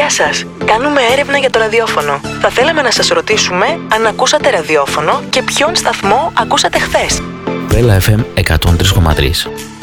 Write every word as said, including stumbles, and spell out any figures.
Γεια σας. Κάνουμε έρευνα για το ραδιόφωνο. Θα θέλαμε να σας ρωτήσουμε αν ακούσατε ραδιόφωνο και ποιον σταθμό ακούσατε χθες. Τρέλα εφ εμ εκατόν τρία κόμμα τρία.